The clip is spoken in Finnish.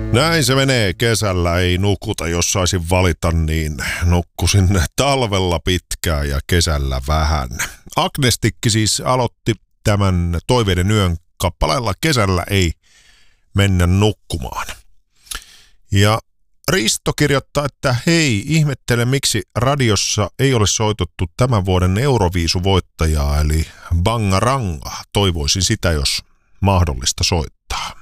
Näin se menee. Kesällä ei nukuta. Jos saisin valita, niin nukkusin talvella pitkään ja kesällä vähän. Agnestikki siis aloitti tämän Toiveiden yön kappaleella Kesällä ei mennä nukkumaan. Ja Risto kirjoittaa, että hei, ihmettelen miksi radiossa ei ole soitettu tämän vuoden Euroviisuvoittajaa eli Bangaranga. Toivoisin sitä, jos mahdollista soittaa.